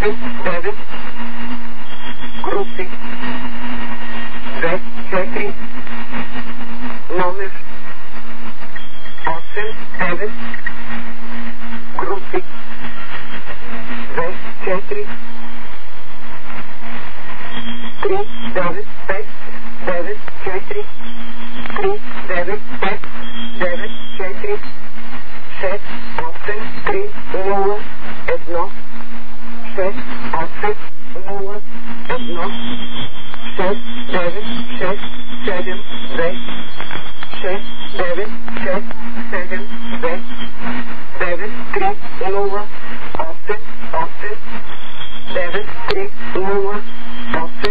9 групи 2, 4 номер 8, 9 групи 2, 4 3, 9, 5 9, 4 3, 9, 5 9, 4 6, 8, 3, 0, 1 6, 8, 0, 1 6, 9, 6, 7, 2